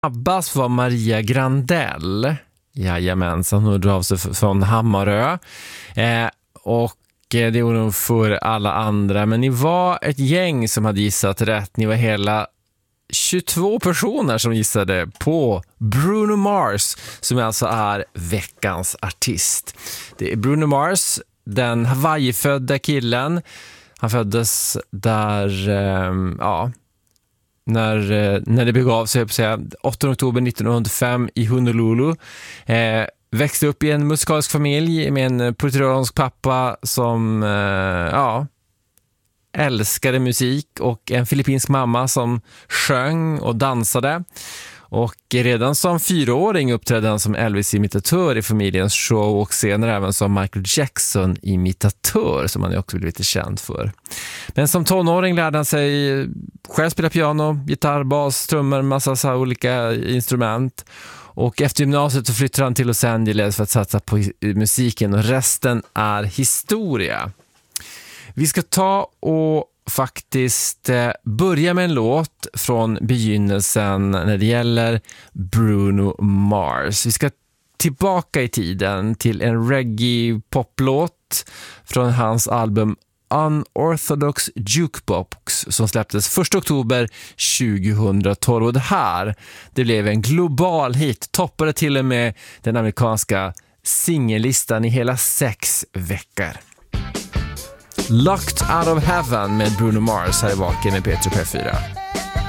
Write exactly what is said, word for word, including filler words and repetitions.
Abbas var Maria Grandell. Jajamensan, hon drar av sig från Hammarö. Eh, och det gjorde hon för alla andra. Men ni var ett gäng som hade gissat rätt. Ni var hela tjugotvå personer som gissade på Bruno Mars, som alltså är veckans artist. Det är Bruno Mars, den Hawaii-födda killen. Han föddes där, eh, ja... När, när det begav sig på säga, åttonde oktober nittonhundrafem i Honolulu. Eh, växte upp i en musikalisk familj med en puertoricansk pappa som eh, ja, älskade musik och en filippinsk mamma som sjöng och dansade. Och redan som fyraåring uppträdde han som Elvis-imitatör i familjens show och senare även som Michael Jackson-imitatör, som han också blev lite känd för. Men som tonåring lärde han sig själv spela piano, gitarr, bas, trummor, massa så här olika instrument. Och efter gymnasiet så flyttade han till Los Angeles för att satsa på musiken, och resten är historia. Vi ska ta och faktiskt eh, börja med en låt från begynnelsen när det gäller Bruno Mars. Vi ska tillbaka i tiden till en reggae-poplåt från hans album Unorthodox Jukebox som släpptes första oktober tjugohundratolv. Och det här, det blev en global hit, toppade till och med den amerikanska singellistan i hela sex veckor. Locked Out of Heaven med Bruno Mars här i Vaken med Peter P fyra.